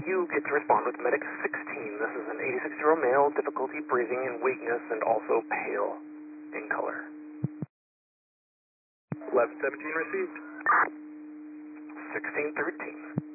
you get to respond with medic 16. This is an 86-year-old male, difficulty breathing and weakness, and also pale in color. 1117 received. 1613.